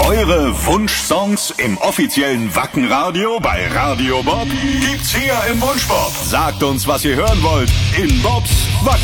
Eure Wunschsongs im offiziellen Wacken-Radio bei Radio Bob gibt's hier im Wunschbob. Sagt uns, was ihr hören wollt in Bobs Wacken.